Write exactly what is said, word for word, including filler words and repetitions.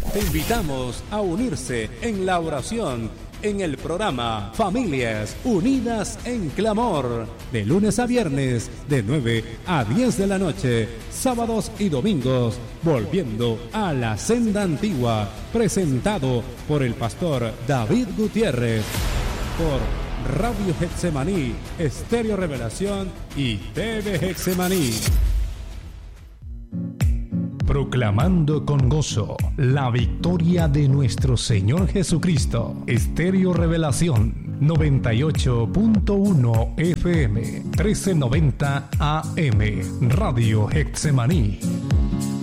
Te invitamos a unirse en la oración en el programa Familias Unidas en Clamor, de lunes a viernes, de nueve a diez de la noche, sábados y domingos, volviendo a la senda antigua, presentado por el pastor David Gutiérrez, por Radio Getsemaní, Estéreo Revelación y T V Getsemaní. Proclamando con gozo la victoria de nuestro Señor Jesucristo. Estéreo Revelación noventa y ocho punto uno F M, trece noventa A M, Radio Getsemaní.